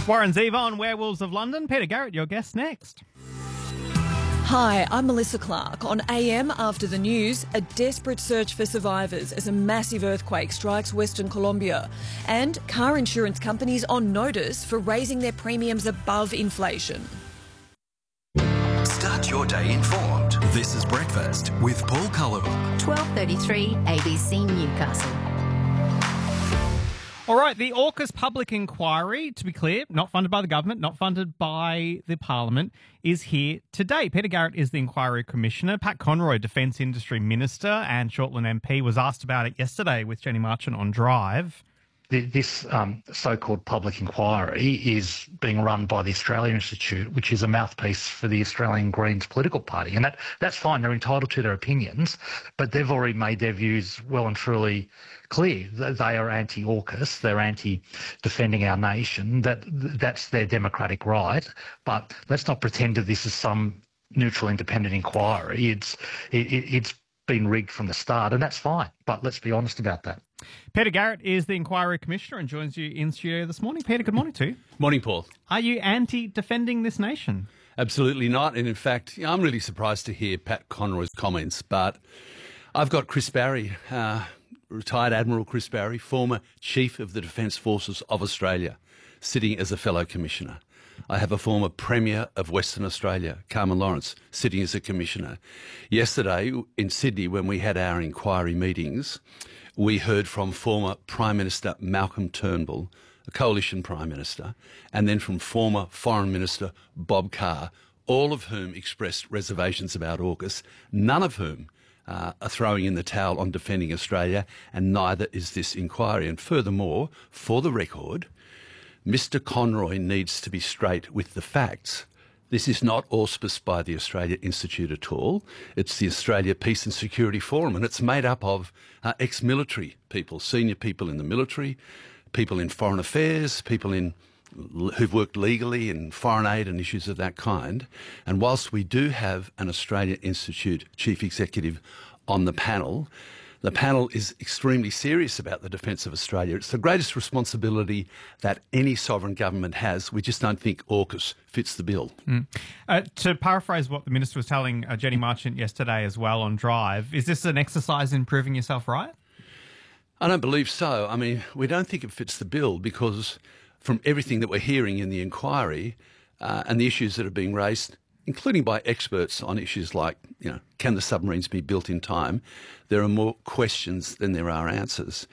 Warren Zeva on Werewolves of London. Peter Garrett, your guest next. Hi, I'm Melissa Clark. On AM After the News, a desperate search for survivors as a massive earthquake strikes Western Colombia. And car insurance companies on notice for raising their premiums above inflation. Start your day informed. This is Breakfast with Paul Culliver. 12:33 ABC Newcastle. All right, the AUKUS public inquiry, to be clear, not funded by the government, not funded by the Parliament, is here today. Peter Garrett is the inquiry commissioner. Pat Conroy, Defence Industry Minister and Shortland MP, was asked about it yesterday with Jenny Marchant on Drive. This so-called public inquiry is being run by the Australia Institute, which is a mouthpiece for the Australian Greens political party. And that's fine. They're entitled to their opinions, but they've already made their views well and truly clear. They are anti-AUKUS. They're anti-defending our nation. That's their democratic right. But let's not pretend that this is some neutral, independent inquiry. It's been rigged from the start, and that's fine. But let's be honest about that. Peter Garrett is the inquiry commissioner and joins you in studio this morning. Peter, good morning to you. Morning, Paul. Are you anti-defending this nation? Absolutely not. And in fact, I'm really surprised to hear Pat Conroy's comments. But I've got Chris Barry, retired Admiral Chris Barry, former Chief of the Defence Forces of Australia, sitting as a fellow commissioner. I have a former Premier of Western Australia, Carmen Lawrence, sitting as a commissioner. Yesterday in Sydney, when we had our inquiry meetings, we heard from former Prime Minister Malcolm Turnbull, a coalition Prime Minister, and then from former Foreign Minister Bob Carr, all of whom expressed reservations about AUKUS, none of whom are throwing in the towel on defending Australia, and neither is this inquiry. And furthermore, for the record, Mr Conroy needs to be straight with the facts. This is not auspiced by the Australia Institute at all. It's the Australia Peace and Security Forum, and it's made up of ex-military people, senior people in the military, people in foreign affairs, people who've worked legally in foreign aid and issues of that kind. And whilst we do have an Australia Institute chief executive on the panel is extremely serious about the defence of Australia. It's the greatest responsibility that any sovereign government has. We just don't think AUKUS fits the bill. To paraphrase what the Minister was telling Jenny Marchant yesterday as well on Drive, is this an exercise in proving yourself right? I don't believe so. I mean, we don't think it fits the bill because from everything that we're hearing in the inquiry and the issues that are being raised, including by experts on issues like, can the submarines be built in time? There are more questions than there are answers.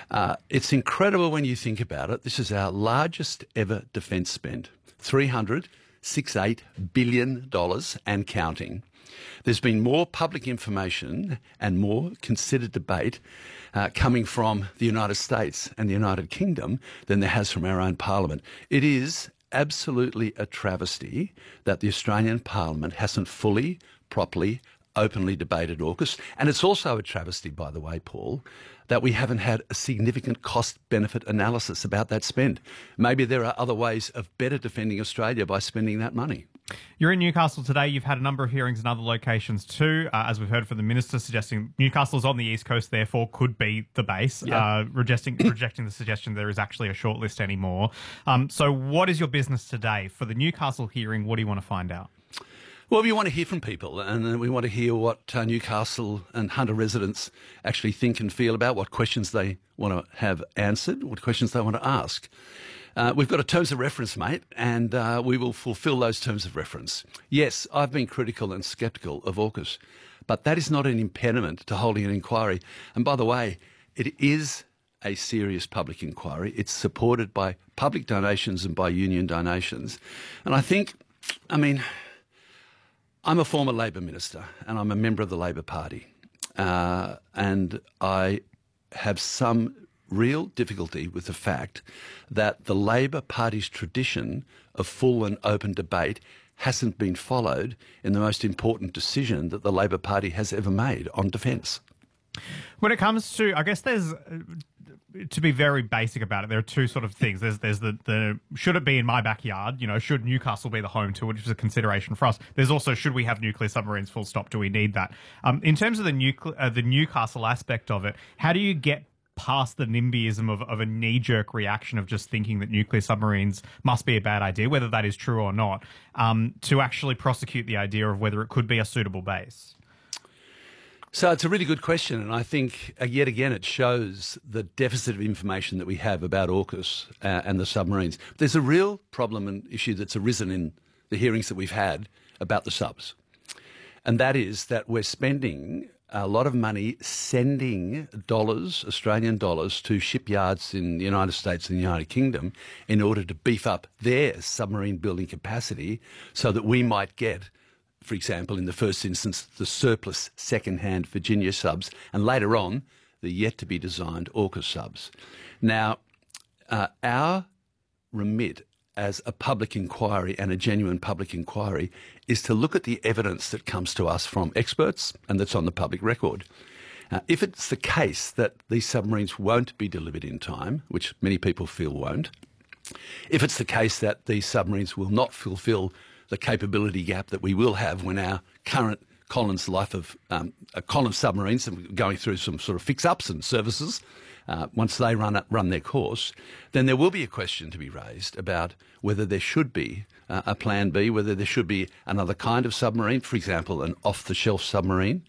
It's incredible when you think about it. This is our largest ever defence spend, $368 billion and counting. There's been more public information and more considered debate coming from the United States and the United Kingdom than there has from our own Parliament. It is absolutely a travesty that the Australian Parliament hasn't fully, properly, openly debated AUKUS. And it's also a travesty, by the way, Paul, that we haven't had a significant cost-benefit analysis about that spend. Maybe there are other ways of better defending Australia by spending that money. You're in Newcastle today. You've had a number of hearings in other locations too, as we've heard from the Minister, suggesting Newcastle's on the East Coast, therefore could be the base, rejecting the suggestion there is actually a shortlist anymore. So what is your business today? For the Newcastle hearing, what do you want to find out? Well, we want to hear from people, and we want to hear what Newcastle and Hunter residents actually think and feel about, what questions they want to have answered, what questions they want to ask. We've got a terms of reference, mate, and we will fulfil those terms of reference. Yes, I've been critical and sceptical of AUKUS, but that is not an impediment to holding an inquiry. And by the way, it is a serious public inquiry. It's supported by public donations and by union donations. And I'm a former Labor minister and I'm a member of the Labor Party. And I have some real difficulty with the fact that the Labor Party's tradition of full and open debate hasn't been followed in the most important decision that the Labor Party has ever made on defence. When it comes to, I guess there's, to be very basic about it, there are two sort of things. There's the should it be in my backyard? Should Newcastle be the home to it, which is a consideration for us. There's also, should we have nuclear submarines, full stop? Do we need that? In terms of the Newcastle aspect of it, how do you get past the NIMBYism of a knee-jerk reaction of just thinking that nuclear submarines must be a bad idea, whether that is true or not, to actually prosecute the idea of whether it could be a suitable base? So it's a really good question, and I think, yet again, it shows the deficit of information that we have about AUKUS and the submarines. There's a real problem and issue that's arisen in the hearings that we've had about the subs, and that is that we're spending a lot of money sending dollars, Australian dollars, to shipyards in the United States and the United Kingdom in order to beef up their submarine building capacity so that we might get, for example, in the first instance, the surplus second-hand Virginia subs, and later on, the yet-to-be-designed AUKUS subs. Now, our remit as a public inquiry and a genuine public inquiry is to look at the evidence that comes to us from experts and that's on the public record. If it's the case that these submarines won't be delivered in time, which many people feel won't, if it's the case that these submarines will not fulfil the capability gap that we will have when our current Collins life of Collins submarines are going through some sort of fix-ups and services, once they run their course, then there will be a question to be raised about whether there should be a plan B, whether there should be another kind of submarine, for example, an off-the-shelf submarine,